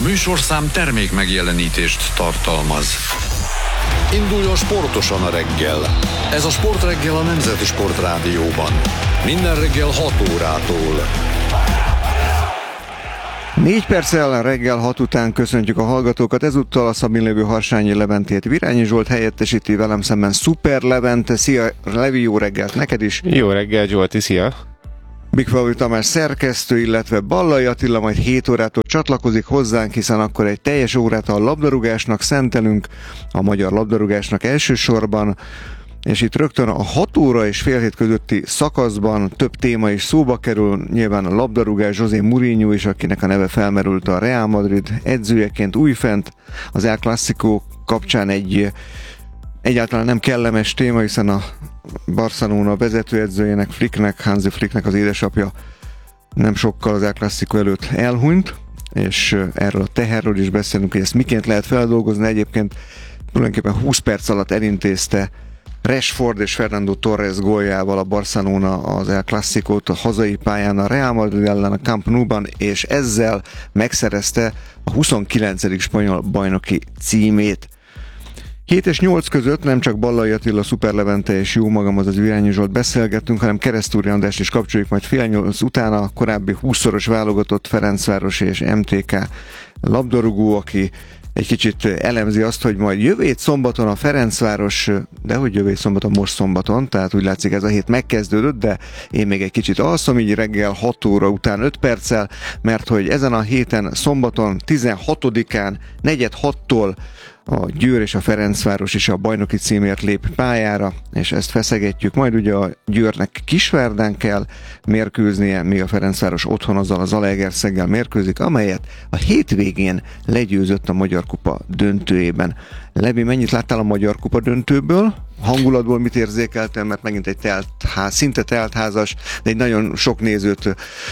műsorszám termék megjelenítést tartalmaz. Induljon sportosan a reggel. Ez a Sportreggel a Nemzeti Sportrádióban. Minden reggel 6 órától. 4 perccel reggel 6 után köszöntjük a hallgatókat. Ezúttal a Szabin lévő Harsányi Leventét Virányi Zsolt helyettesíti, velem szemben Szuper Levente. Szia Levi, jó reggelt neked is! Jó reggel Zsolti, szia! Bigfalvi Tamás szerkesztő, illetve Ballai Attila majd 7 órától csatlakozik hozzánk, hiszen akkor egy teljes órát a labdarúgásnak szentelünk, a magyar labdarúgásnak elsősorban, és itt rögtön a 6 óra és fél hét közötti szakaszban több téma is szóba kerül, nyilván a labdarúgás, José Mourinho is, akinek a neve felmerült a Real Madrid edzőjeként újfent, az El Clásico kapcsán egy egyáltalán nem kellemes téma, hiszen a Barcelona vezetőedzőjének, Hansi Flicknek az édesapja nem sokkal az El Clásico előtt elhunyt, és erről a teherről is beszélünk, hogy ezt miként lehet feldolgozni. Egyébként tulajdonképpen 20 perc alatt elintézte Rashford és Fernando Torres góljával a Barcelona az El Clásicót a hazai pályán a Real Madrid ellen a Camp Nou-ban, és ezzel megszerezte a 29. spanyol bajnoki címét. 7 és 8 között nem csak Ballai Attila, Szuper Levente és jó magam, azaz Virányi Zsolt beszélgettünk, hanem Keresztúri Andrást is kapcsoljuk majd fél 8 után, a korábbi 20-szoros válogatott Ferencváros és MTK labdarúgó, aki egy kicsit elemzi azt, hogy majd jövő hét szombaton a Ferencváros, de hogy jövő hét szombaton, most szombaton, tehát úgy látszik ez a hét megkezdődött, de én még egy kicsit alszom, így reggel 6 óra után 5 perccel, mert hogy ezen a héten szombaton 16-án 4-6-tól a Győr és a Ferencváros is a bajnoki címért lép pályára, és ezt feszegetjük. Majd ugye a Győrnek Kisvárdán kell mérkőznie, míg a Ferencváros otthon azzal a Zalaegerszeggel mérkőzik, amelyet a hétvégén legyőzött a Magyar Kupa döntőjében. Levi, mennyit láttál a Magyar Kupa döntőből? Hangulatból mit érzékeltem, mert megint egy szinte teltházas, de egy nagyon sok nézőt,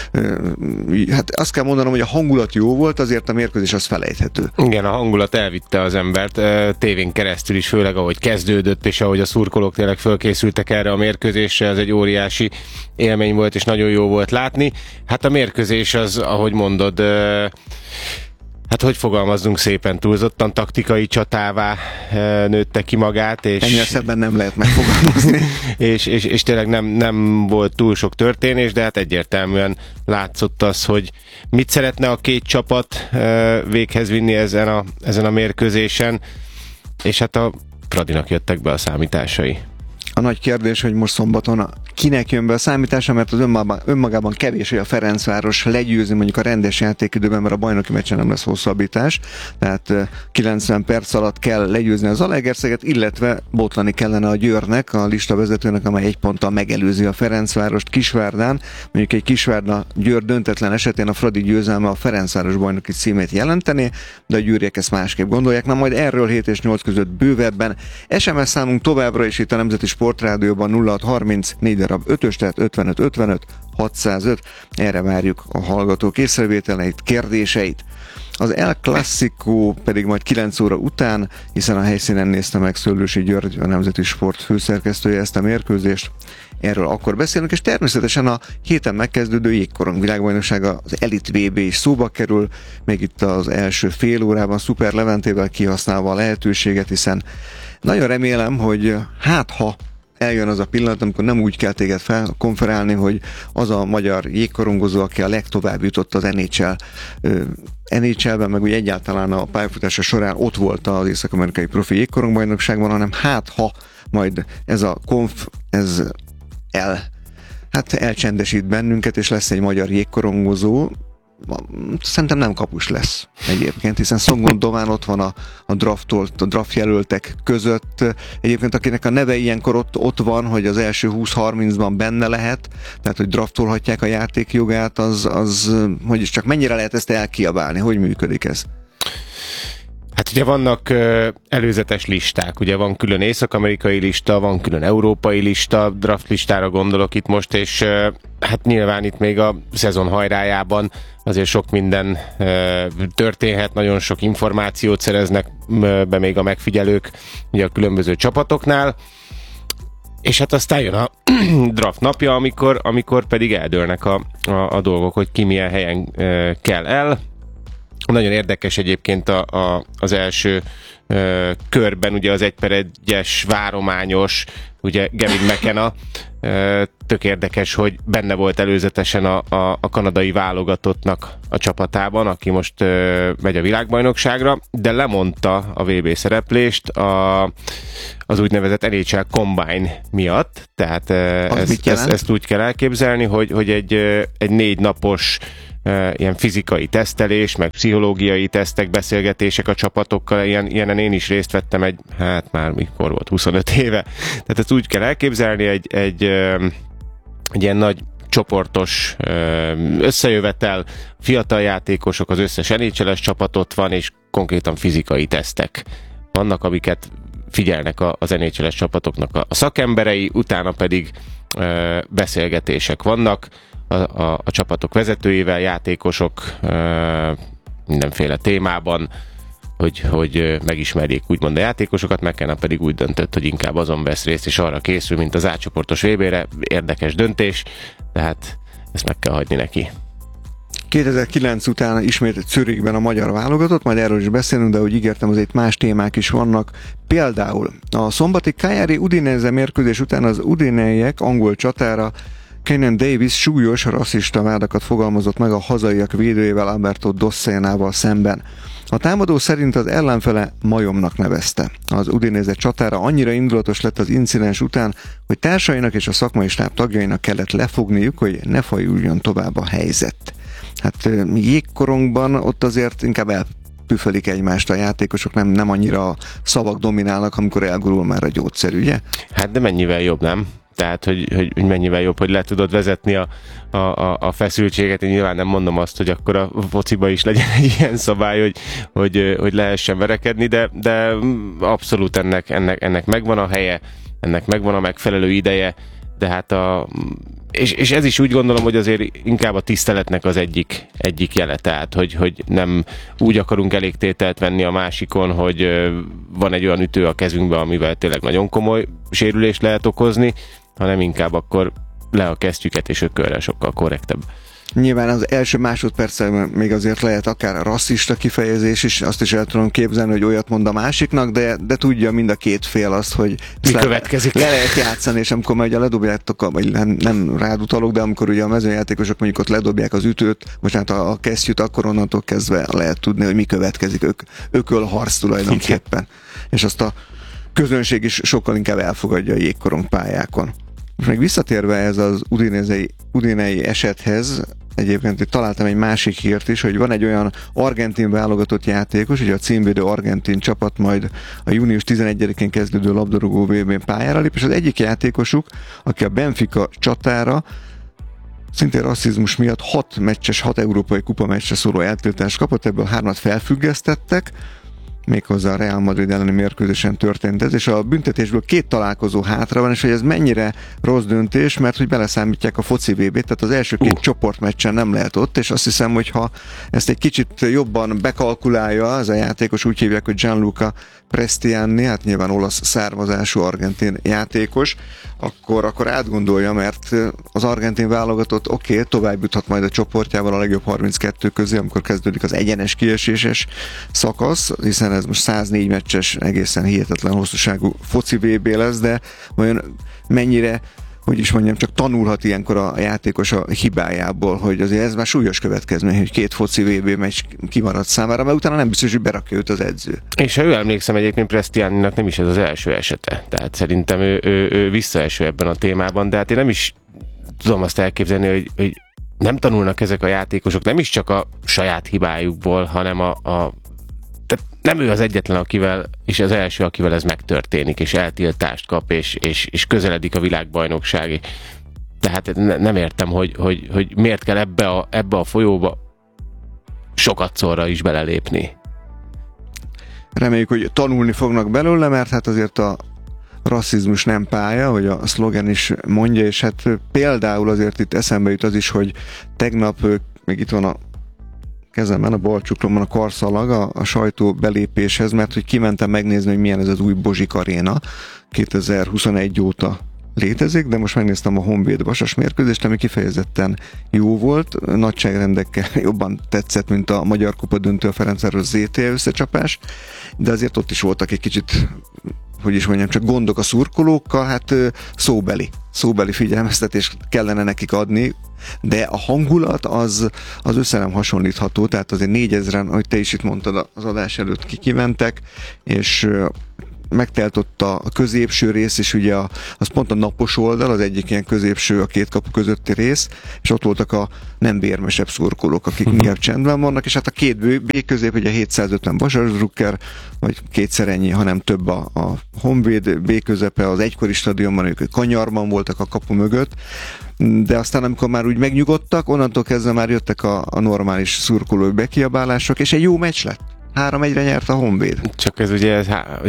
hát azt kell mondanom, hogy a hangulat jó volt, azért a mérkőzés az felejthető. Igen, a hangulat elvitte az embert, tévén keresztül is, főleg ahogy kezdődött, és ahogy a szurkolók tényleg fölkészültek erre a mérkőzésre, ez egy óriási élmény volt, és nagyon jó volt látni. Hát a mérkőzés az, ahogy mondod, hát hogy fogalmazzunk szépen, túlzottan taktikai csatává nőtte ki magát. És ennél szebben nem lehet megfogalmazni. és tényleg nem volt túl sok történés, de hát egyértelműen látszott az, hogy mit szeretne a két csapat véghez vinni ezen a mérkőzésen, és hát a Fradinak jöttek be a számításai. A nagy kérdés, hogy most szombaton kinek jön be a számítása, mert az önmagában kevés, hogy a Ferencváros legyőzni mondjuk a rendes játékidőben, mert a bajnoki meccsen nem lesz hosszabbítás, tehát 90 perc alatt kell legyőzni az Zalaegerszeget, illetve botlani kellene a Győrnek, a listavezetőnek, amely egy ponttal megelőzi a Ferencvárost Kisvárdán. Mondjuk egy Kisvárda-Győr döntetlen esetén a Fradi győzelme a Ferencváros bajnoki címét jelenteni, de a győriek ezt másképp gondolják. Na majd erről 7 és 8 között bővebben. SMS számunk továbbra is itt a Nemzeti Sportrádióban 0630 4 darab 5-ös, tehát 55 605. Erre várjuk a hallgatók észrevételeit, kérdéseit. Az El Clásico pedig majd 9 óra után, hiszen a helyszínen nézte meg Szőlősi György, a Nemzeti Sport főszerkesztője ezt a mérkőzést. Erről akkor beszélünk, és természetesen a héten megkezdődő jégkorong világbajnoksága, az Elit VB is szóba kerül, még itt az első fél órában Szuper Leventével kihasználva a lehetőséget, hiszen nagyon remélem, hogy ha eljön az a pillanat, amikor nem úgy kell téged felkonferálni, hogy az a magyar jégkorongozó, aki a legtovább jutott az NHL-ben, meg úgy egyáltalán a pályafutása során ott volt az észak-amerikai profi jégkorongbajnokságban, hanem ha majd ez a elcsendesít bennünket, és lesz egy magyar jégkorongozó. Szerintem nem kapus lesz egyébként, hiszen Szongon Dován ott van a draft jelöltek között. Egyébként akinek a neve ilyenkor ott van, hogy az első 20-30-ban benne lehet, tehát hogy draftolhatják a játékjogát, az hogy is csak mennyire lehet ezt elkiabálni, hogy működik ez? Hát ugye vannak előzetes listák, ugye van külön észak-amerikai lista, van külön európai lista, draft listára gondolok itt most, és hát nyilván itt még a szezon hajrájában azért sok minden történhet, nagyon sok információt szereznek be még a megfigyelők ugye a különböző csapatoknál, és hát aztán jön a draft napja, amikor pedig eldőlnek a dolgok, hogy ki milyen helyen kell el. Nagyon érdekes egyébként az első körben, ugye az 1-1-es várományos, ugye Gavin McKenna, tök érdekes, hogy benne volt előzetesen a kanadai válogatottnak a csapatában, aki most megy a világbajnokságra, de lemondta a VB szereplést az úgynevezett NHL Combine miatt, tehát ezt úgy kell elképzelni, hogy egy 4 napos ilyen fizikai tesztelés, meg pszichológiai tesztek, beszélgetések a csapatokkal, ilyenen én is részt vettem már mikor volt, 25 éve. Tehát ezt úgy kell elképzelni, egy ilyen nagy csoportos összejövetel, fiatal játékosok, az összes NHL-es csapatot van, és konkrétan fizikai tesztek vannak, amiket figyelnek az NHL-es csapatoknak a szakemberei, utána pedig beszélgetések vannak a csapatok vezetőivel, játékosok mindenféle témában, hogy megismerjék úgymond a játékosokat, McKenna pedig úgy döntött, hogy inkább azon vesz részt, és arra készül, mint az átcsoportos VB-re. Érdekes döntés, tehát ezt meg kell hagyni neki. 2009 után ismét Zürichben a magyar válogatott, majd erről is beszélünk, de ahogy ígértem, azért más témák is vannak. Például a szombati Cagliari Udinese mérkőzés után az udineiek angol csatára Kenan Davis súlyos rasszista vádakat fogalmazott meg a hazaiak védőjével, Alberto Dossénával szemben. A támadó szerint az ellenfele majomnak nevezte. Az Udinese csatára annyira indulatos lett az incidens után, hogy társainak és a szakmai stáb tagjainak kellett lefogniuk, hogy ne fajuljon tovább a helyzet. Hát jégkorongban ott azért inkább elpüfölik egymást a játékosok, nem annyira a szavak dominálnak, amikor elgurul már a gyógyszer, ugye? Hát de mennyivel jobb, nem? Tehát, hogy mennyivel jobb, hogy le tudod vezetni a feszültséget. Én nyilván nem mondom azt, hogy akkor a fociba is legyen egy ilyen szabály, hogy lehessen verekedni, de abszolút ennek megvan a helye, ennek megvan a megfelelő ideje, de hát és ez is úgy gondolom, hogy azért inkább a tiszteletnek az egyik jele, tehát hogy nem úgy akarunk elégtételt venni a másikon, hogy van egy olyan ütő a kezünkbe, amivel tényleg nagyon komoly sérülést lehet okozni, hanem inkább akkor le a kesztyüket, és ökölre sokkal korrektebb. Nyilván az első másodpercben még azért lehet akár rasszista kifejezés is, azt is el tudom képzelni, hogy olyat mond a másiknak, de tudja mind a két fél azt, hogy mi következik. Le lehet játszani, és amikor már ugye ledobjátok, vagy nem rád utalok, de amikor ugye a mezőjátékosok mondjuk ott ledobják az ütőt, most a kesztyűt, akkor onnantól kezdve lehet tudni, hogy mi következik, ökölharc tulajdonképpen. Igen. És azt a közönség is sokkal inkább elfogadja a jégkorong pályákon. Most még visszatérve ez az udinei esethez, egyébként itt találtam egy másik hírt is, hogy van egy olyan argentin válogatott játékos, ugye a címvédő argentin csapat majd a június 11-én kezdődő labdarúgó VB-n pályára lép, és az egyik játékosuk, aki a Benfica csatára szintén rasszizmus miatt 6 európai kupa meccsre szóló eltiltást kapott, ebből 3 felfüggesztettek, méghozzá a Real Madrid elleni mérkőzésen történt ez, és a büntetésből 2 találkozó hátra van, és hogy ez mennyire rossz döntés, mert hogy beleszámítják a foci VB-t, tehát az első 2 csoportmeccsen nem lehet ott, és azt hiszem, hogy ha ezt egy kicsit jobban bekalkulálja, ez a játékos, úgy hívják, hogy Gianluca Prestiani, hát nyilván olasz származású argentin játékos, akkor átgondolja, mert az argentin válogatott tovább juthat majd a csoportjával a legjobb 32 közé, amikor kezdődik az egyenes kieséses szakasz, hiszen ez most 104 meccses, egészen hihetetlen hosszúságú foci VB lesz, de olyan mennyire, hogy is mondjam, csak tanulhat ilyenkor a játékos a hibájából, hogy azért ez már súlyos következmény, hogy 2 foci VB meccs kimaradt számára, mert utána nem biztos, hogy berakja őt az edző. És ha ő emlékszem, egyébként Prestianinak nem is ez az első esete, tehát szerintem ő visszaeső ebben a témában, de hát én nem is tudom azt elképzelni, hogy nem tanulnak ezek a játékosok, nem is csak a saját hibájukból, hanem tehát nem ő az egyetlen, és az első, akivel ez megtörténik, és eltiltást kap, és közeledik a világbajnokság. Tehát nem értem, hogy miért kell ebbe a folyóba sokatszorra is belelépni. Reméljük, hogy tanulni fognak belőle, mert hát azért a rasszizmus nem pálya, hogy a szlogen is mondja, és hát például azért itt eszembe jut az is, hogy tegnap még itt van a kezemben, a bal csuklomban a karszalag a sajtó belépéshez, mert hogy kimentem megnézni, hogy milyen ez az új Bozsik Aréna 2021 óta létezik, de most megnéztem a Honvéd Vasas mérkőzést, ami kifejezetten jó volt, nagyságrendekkel jobban tetszett, mint a Magyar Kupa döntő a Ferencváros ZT összecsapás, de azért ott is voltak egy kicsit, hogy is mondjam, csak gondok a szurkolókkal, hát szóbeli figyelmeztetést kellene nekik adni, de a hangulat az össze nem hasonlítható, tehát azért 4000-en, ahogy te is itt mondtad az adás előtt kimentek, és megtelt ott a középső rész, és ugye az pont a napos oldal, az egyik ilyen középső, a két kapu közötti rész, és ott voltak a nem bérmesebb szurkolók, akik inkább csendben vannak, és hát a két B közép, ugye 750 Vasas Drucker, vagy kétszer ennyi, hanem több a Honvéd, B közepe az egykori stadionban, ők kanyarban voltak a kapu mögött, de aztán amikor már úgy megnyugodtak, onnantól kezdve már jöttek a normális szurkolói bekiabálások, és egy jó meccs lett. 3-1-re nyert a Honvéd. Csak ez ugye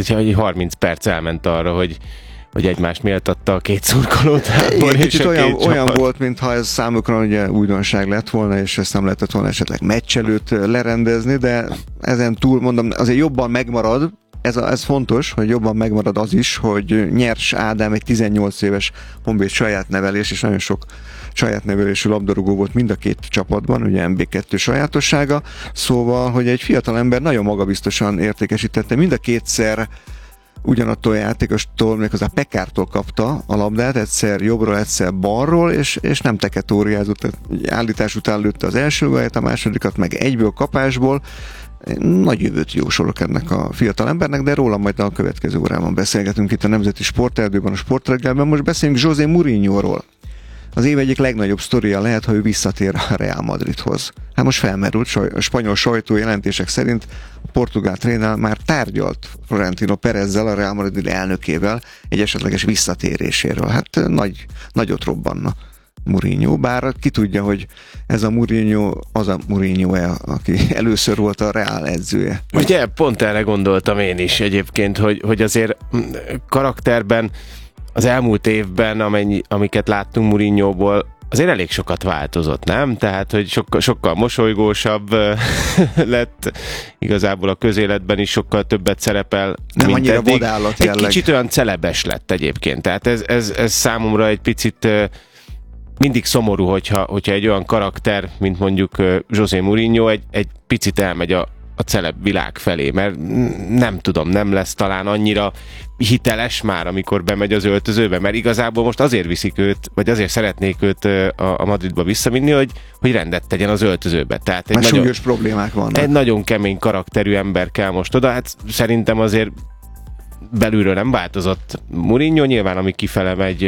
30 perc elment arra, hogy egymást méltatta a két szurkolót. Kicsit olyan volt, mintha ez számukra ugye újdonság lett volna, és ezt nem lehetett volna esetleg meccs előtt lerendezni, de ezen túl mondom, azért jobban megmarad, ez fontos, hogy jobban megmarad az is, hogy Nyers Ádám egy 18 éves Honvéd saját nevelés, és nagyon sok saját nevelésű labdarúgó volt mind a két csapatban, ugye MB2 sajátossága, szóval, hogy egy fiatal ember nagyon magabiztosan értékesítette, mind a kétszer ugyanattól a játékostól, méghozzá Pekártól kapta a labdát, egyszer jobbról, egyszer balról, és nem teketóriázott, állítás után lőtte az első gólját, a másodikat meg egyből kapásból. Nagy jövőt jósolok ennek a fiatal embernek, de róla majd a következő órában beszélgetünk itt a Nemzeti Sporterdőben, a Sportreggelben. Most beszélünk José Mourinhoról. Az év egyik legnagyobb sztoria lehet, ha ő visszatér a Real Madridhoz. Hát most felmerült, a spanyol sajtó jelentések szerint a portugál tréner már tárgyalt Florentino Perezzel, a Real Madrid elnökével egy esetleges visszatéréséről. Hát nagyot robbanna Mourinho, bár ki tudja, hogy ez a Mourinho az a Mourinho-e, aki először volt a Real edzője. Ugye pont erre gondoltam én is egyébként, hogy azért karakterben az elmúlt évben, amiket láttunk Mourinhoból, azért elég sokat változott, nem? Tehát, hogy sokkal mosolygósabb lett, igazából a közéletben is sokkal többet szerepel, nem mint annyira eddig. vadállat jelleg. Egy kicsit olyan celebes lett egyébként, tehát ez számomra egy picit mindig szomorú, hogyha egy olyan karakter, mint mondjuk José Mourinho egy picit elmegy a celeb világ felé, mert nem tudom, nem lesz talán annyira hiteles már, amikor bemegy az öltözőbe, mert igazából most azért viszik őt, vagy azért szeretnék őt a Madridba visszavinni, hogy rendet tegyen az öltözőbe. Tehát egy súlyos problémák vannak. Egy nagyon kemény karakterű ember kell most oda, hát szerintem azért belülről nem változott Mourinho, nyilván ami kifele megy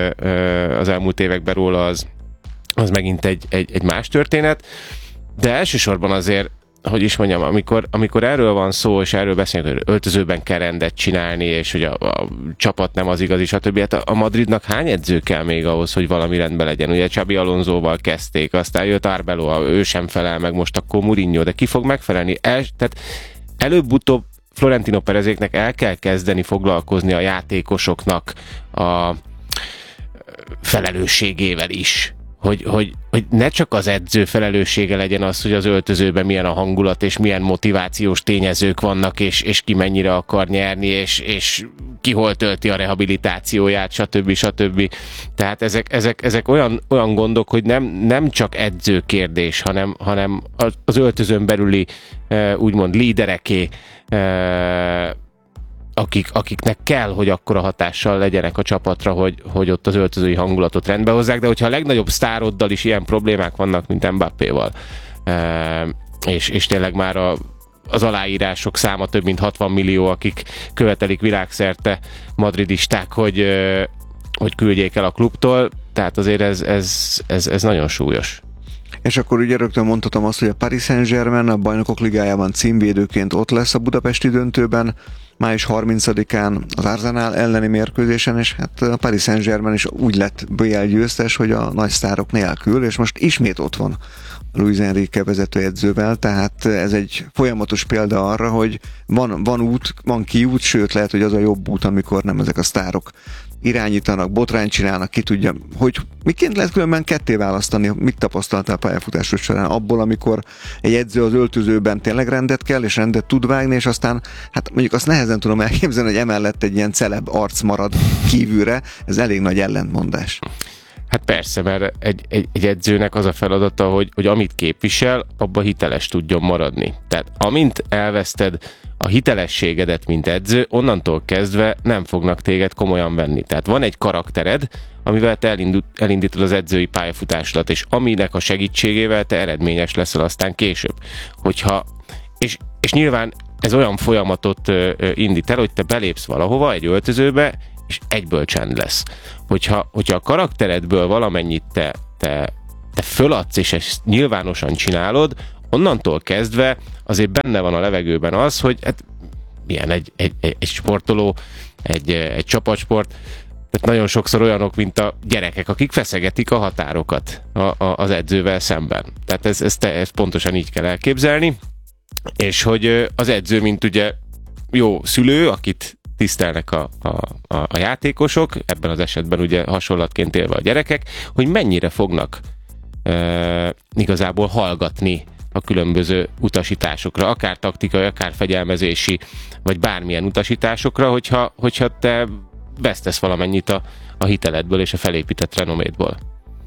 az elmúlt években róla, az megint egy más történet, de elsősorban azért, hogy is mondjam, amikor erről van szó, és erről beszélünk, hogy öltözőben kell rendet csinálni, és hogy a csapat nem az igazi, stb. Hát a Madridnak hány edző kell még ahhoz, hogy valami rendben legyen? Ugye Xabi Alonsoval kezdték, aztán jött Arbeloa, ő sem felel meg, most akkor Mourinho, de ki fog megfelelni? Tehát előbb-utóbb Florentino Perezéknek el kell kezdeni foglalkozni a játékosoknak a felelősségével is. Hogy ne csak az edző felelőssége legyen az, hogy az öltözőben milyen a hangulat, és milyen motivációs tényezők vannak, és ki mennyire akar nyerni, és ki hol tölti a rehabilitációját, stb. Tehát ezek olyan gondok, hogy nem csak edző kérdés, hanem az öltözőn belüli úgymond lídereké, akiknek kell, hogy akkora hatással legyenek a csapatra, hogy ott az öltözői hangulatot rendbe hozzák, de hogyha a legnagyobb sztároddal is ilyen problémák vannak, mint Mbappéval, és tényleg már az aláírások száma több mint 60 millió, akik követelik világszerte madridisták, hogy küldjék el a klubtól, tehát azért ez nagyon súlyos. És akkor ugye rögtön mondhatom azt, hogy a Paris Saint-Germain a Bajnokok Ligájában címvédőként ott lesz a budapesti döntőben, május 30-án az Arsenal elleni mérkőzésen, és hát a Paris Saint-Germain is úgy lett BL győztes, hogy a nagy sztárok nélkül, és most ismét ott van Luis Enrique vezetőedzővel, tehát ez egy folyamatos példa arra, hogy van út, van kiút, sőt lehet, hogy az a jobb út, amikor nem ezek a sztárok irányítanak, botrányt csinálnak, ki tudja, hogy miként lehet különben ketté választani, mit tapasztaltál pályafutásod során abból, amikor egy edző az öltözőben tényleg rendet kell, és rendet tud vágni, és aztán, hát mondjuk azt nehezen tudom elképzelni, hogy emellett egy ilyen celeb arc marad kívülre, ez elég nagy ellentmondás. Hát persze, mert egy edzőnek az a feladata, hogy amit képvisel, abba hiteles tudjon maradni. Tehát amint elveszted a hitelességedet, mint edző, onnantól kezdve nem fognak téged komolyan venni. Tehát van egy karaktered, amivel te elindítod az edzői pályafutásodat, és aminek a segítségével te eredményes leszel aztán később. És nyilván ez olyan folyamatot indít el, hogy te belépsz valahova, egy öltözőbe, és egyből csend lesz. Hogyha a karakteredből valamennyit te föladsz, és ezt nyilvánosan csinálod, onnantól kezdve azért benne van a levegőben az, hogy hát milyen egy sportoló, egy csapatsport, tehát nagyon sokszor olyanok, mint a gyerekek, akik feszegetik a határokat az edzővel szemben. Tehát ezt pontosan így kell elképzelni, és hogy az edző, mint ugye jó szülő, akit tisztelnek a játékosok, ebben az esetben ugye hasonlatként élve a gyerekek, hogy mennyire fognak igazából hallgatni a különböző utasításokra, akár taktikai, akár fegyelmezési, vagy bármilyen utasításokra, hogyha te vesztesz valamennyit a hiteledből és a felépített renomédból.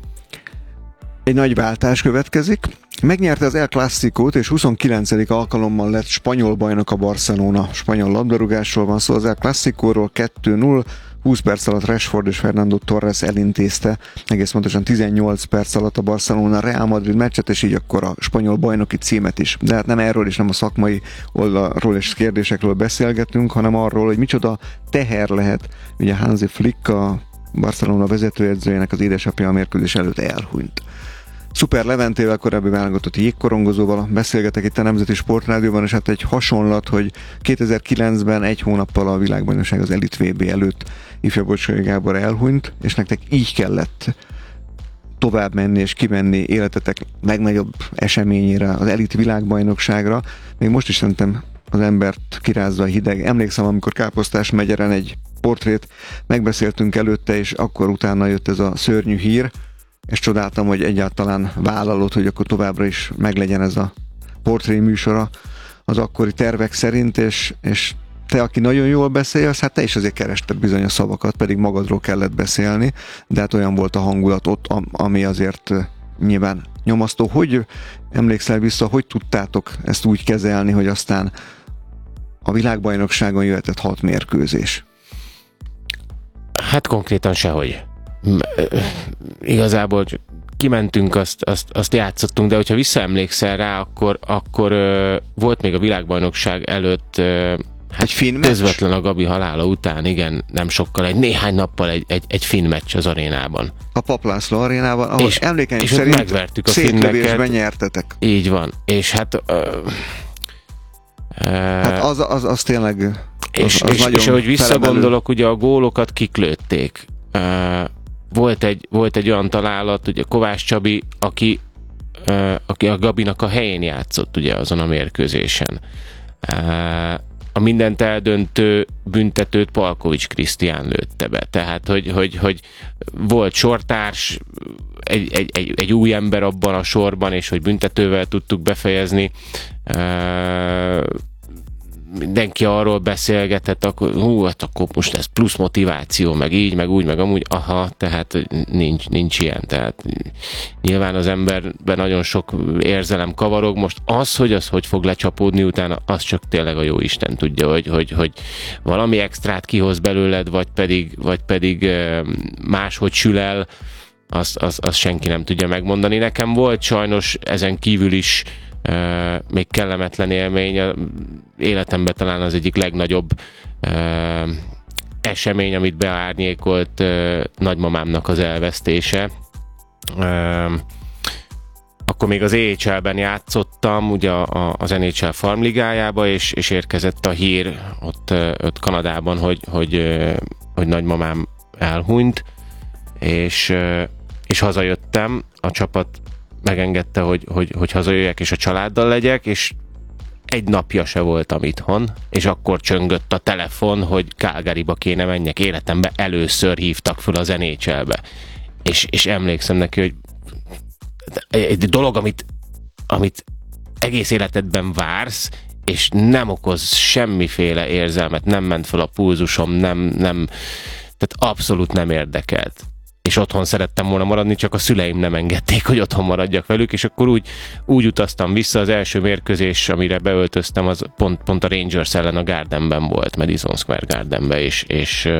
Egy nagy váltás következik. Megnyerte az El Clásicót, és 29. alkalommal lett spanyol bajnok a Barcelona. Spanyol labdarúgásról van szó, az El Clásicóról 2-0, 20 perc alatt Rashford és Fernando Torres elintézte, egész pontosan 18 perc alatt a Barcelona Real Madrid meccset, és így akkor a spanyol bajnoki címet is. De hát nem erről és nem a szakmai oldalról és kérdésekről beszélgetünk, hanem arról, hogy micsoda teher lehet. Ugye Hansi Flick, a Barcelona vezetőedzőjének az édesapja a mérkőzés előtt elhunyt. Szuper Leventével, korábbi válogatott jégkorongozóval beszélgetek itt a Nemzeti Sportrádióban, és hát egy hasonlat, hogy 2009-ben egy hónappal a világbajnokság az Elit VB előtt ifjabb Bocskai Gábor elhunyt, és nektek így kellett tovább menni és kimenni életetek legnagyobb eseményére, az Elit világbajnokságra. Még most is szerintem az embert kirázza a hideg. Emlékszem, amikor Káposztás megyeren egy portrét megbeszéltünk előtte, és akkor utána jött ez a szörnyű hír, és csodáltam, hogy egyáltalán vállalod, hogy akkor továbbra is meglegyen ez a portré műsora az akkori tervek szerint, és te, aki nagyon jól beszélsz, hát te is azért kerested bizony a szavakat, pedig magadról kellett beszélni, de hát olyan volt a hangulat ott, ami azért nyilván nyomasztó. Hogy emlékszel vissza, hogy tudtátok ezt úgy kezelni, hogy aztán a világbajnokságon jöhetett 6 mérkőzés? Hát konkrétan sehogy. Igazából kimentünk, azt játszottunk, de hogyha visszaemlékszel rá, akkor volt még a világbajnokság előtt közvetlen a Gabi halála után, igen, nem sokkal, néhány nappal egy finn meccs az arénában. A Pap László arénában, ahol emlékeim szerint megvertük a finneket. Nyertetek. Így van, és hát hát az tényleg és ahogy visszagondolok, ugye a gólokat kik lőtték. Volt egy olyan találat, ugye Kovács Csabi, aki a Gabinak a helyén játszott ugye azon a mérkőzésen. A mindent eldöntő büntetőt Palkovics Krisztián lőtte be. Tehát, hogy volt sortárs, egy új ember abban a sorban, és hogy büntetővel tudtuk befejezni. Mindenki arról beszélgetett, akkor hát akkor most ez plusz motiváció, meg így, meg úgy, meg amúgy, tehát nincs ilyen, tehát nyilván az emberben nagyon sok érzelem kavarog, most hogy fog lecsapódni utána, az csak tényleg a jó Isten tudja, hogy valami extrát kihoz belőled, vagy pedig máshogy sül el, azt senki nem tudja megmondani. Nekem volt sajnos ezen kívül is még kellemetlen élmény, életemben talán az egyik legnagyobb esemény, amit beárnyékolt nagymamámnak az elvesztése. Akkor még az EHL-ben játszottam, ugye az NHL Farmligájába, és érkezett a hír ott Kanadában, hogy nagymamám elhunyt, és hazajöttem, a csapat megengedte, hogy hazajöjjek és a családdal legyek, és egy napja se voltam itthon, és akkor csöngött a telefon, hogy Calgaryba kéne menjek. Életemben először hívtak föl az NHL-be. És emlékszem neki, hogy egy dolog, amit egész életedben vársz, és nem okoz semmiféle érzelmet, nem ment fel a pulzusom, nem, tehát abszolút nem érdekelt. És otthon szerettem volna maradni, csak a szüleim nem engedték, hogy otthon maradjak velük, és akkor úgy utaztam vissza. Az első mérkőzés, amire beöltöztem, az pont a Rangers ellen a Gardenben volt, Madison Square Gardenben, és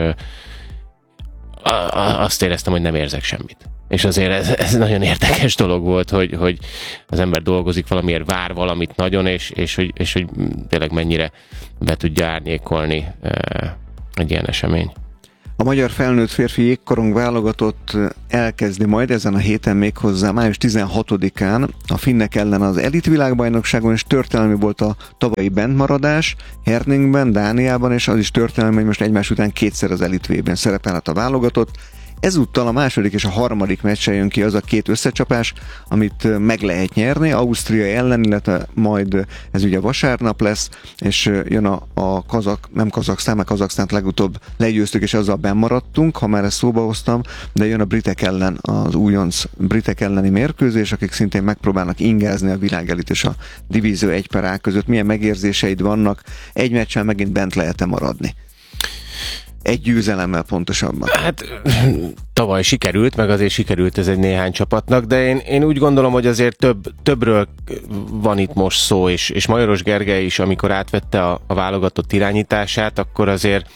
azt éreztem, hogy nem érzek semmit. És azért ez nagyon érdekes dolog volt, hogy az ember dolgozik valamiért, vár valamit nagyon, és hogy tényleg mennyire be tudja árnyékolni egy ilyen esemény. A magyar felnőtt férfi jégkorong válogatott elkezdi majd ezen a héten méghozzá május 16-án a finnek ellen az elit világbajnokságon, és történelmi volt a tavalyi bentmaradás Herningben, Dániában, és az is történelmi, hogy most egymás után kétszer az elit V-ben szerepelhet a válogatott. Ezúttal a második és a harmadik meccsen jön ki az a két összecsapás, amit meg lehet nyerni, Ausztria ellen, illetve majd ez ugye vasárnap lesz, és jön a Kazaksztán, mert Kazaksztánt legutóbb legyőztük, és azzal bennmaradtunk, ha már ezt szóba hoztam, de jön a britek ellen, az újonc britek elleni mérkőzés, akik szintén megpróbálnak ingázni a világelit és a divízió 1/A között. Milyen megérzéseid vannak? Egy meccsen megint bent lehet-e maradni? Egy győzelemmel pontosabban. Hát tavaly sikerült, meg azért sikerült ez egy néhány csapatnak, de én úgy gondolom, hogy azért többről van itt most szó, és Majoros Gergely is, amikor átvette a válogatott irányítását, akkor azért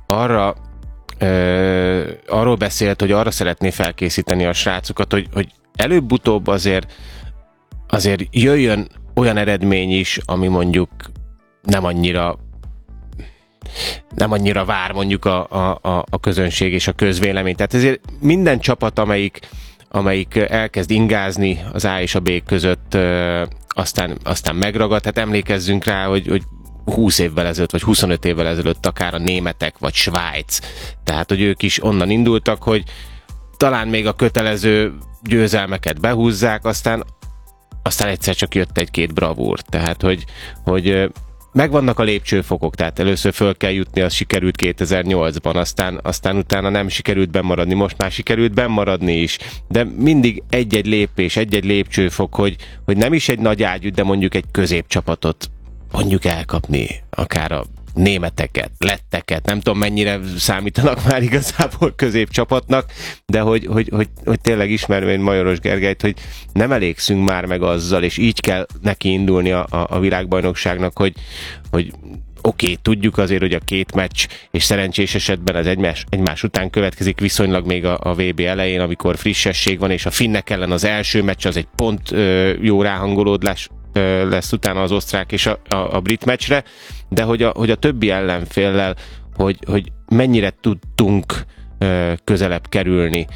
arról beszélt, hogy arra szeretné felkészíteni a srácokat, hogy előbb-utóbb azért jöjjön olyan eredmény is, ami mondjuk nem annyira vár mondjuk a közönség és a közvélemény. Tehát ezért minden csapat, amelyik elkezd ingázni az A és a B között, aztán megragad. Hát emlékezzünk rá, hogy 20 évvel ezelőtt, vagy 25 évvel ezelőtt akár a németek, vagy Svájc. Tehát, hogy ők is onnan indultak, hogy talán még a kötelező győzelmeket behúzzák, aztán egyszer csak jött egy-két bravúr. Tehát, hogy megvannak a lépcsőfokok, tehát először föl kell jutni, az sikerült 2008-ban, aztán utána nem sikerült bennmaradni, most már sikerült bennmaradni is, de mindig egy-egy lépés, egy-egy lépcsőfok, hogy nem is egy nagy ágyút, de mondjuk egy középcsapatot mondjuk elkapni, akár a németeket, letteket, nem tudom mennyire számítanak már igazából középcsapatnak, de hogy tényleg ismervén Majoros Gergelyt, hogy nem elégszünk már meg azzal, és így kell neki indulni a világbajnokságnak, hogy oké, tudjuk azért, hogy a két meccs, és szerencsés esetben az egymás után következik viszonylag még a VB elején, amikor frissesség van, és a finnek ellen az első meccs az egy pont jó ráhangolódás lesz utána az osztrák és a brit meccsre, de hogy a többi ellenféllel, hogy mennyire tudtunk közelebb kerülni,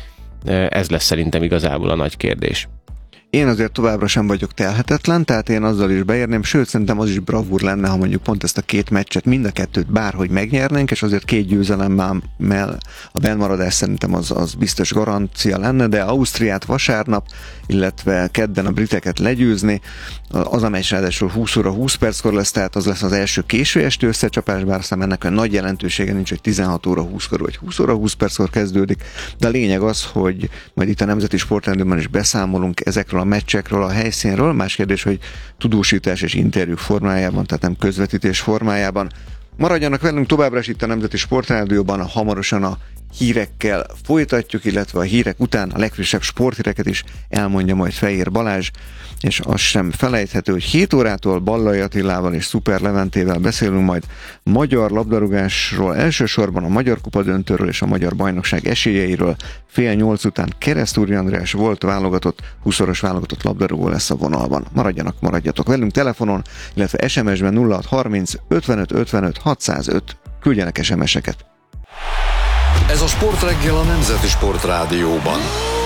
ez lesz szerintem igazából a nagy kérdés. Én azért továbbra sem vagyok telhetetlen, tehát én azzal is beérném, sőt szerintem az is bravúr lenne, ha mondjuk pont ezt a két meccset, mind a kettőt bárhogy megnyernénk, és azért két győzelemmel a bennmaradás szerintem az biztos garancia lenne, de Ausztriát vasárnap, illetve kedden a briteket legyőzni, az a meccs ráadásul 20 óra 20 perckor lesz, tehát az lesz az első késő esti összecsapás, bár aztán ennek olyan nagy jelentősége nincs, hogy 16 óra 20-kor vagy 20 óra 20 perckor kezdődik, de a lényeg az, hogy majd itt a Nemzeti Sportrendőben is beszámolunk ezekről a meccsekről, a helyszínről. Más kérdés, hogy tudósítás és interjú formájában, tehát nem közvetítés formájában. Maradjanak velünk továbbra is itt a Nemzeti Sportrádióban, hamarosan a hírekkel folytatjuk, illetve a hírek után a legfrissebb sporthíreket is elmondja majd Fejér Balázs, és az sem felejthető, hogy 7 órától Ballai Attilával és Szuper Leventével beszélünk majd magyar labdarúgásról, elsősorban a Magyar Kupa döntőről és a Magyar Bajnokság esélyeiről. 7:30 után Keresztúri András volt válogatott, 20-szoros válogatott labdarúgó lesz a vonalban. Maradjatok velünk telefonon, illetve SMS-ben 0630 55 55 605. Küldjenek SMS-eket. Ez a Sportreggel a Nemzeti Sportrádióban.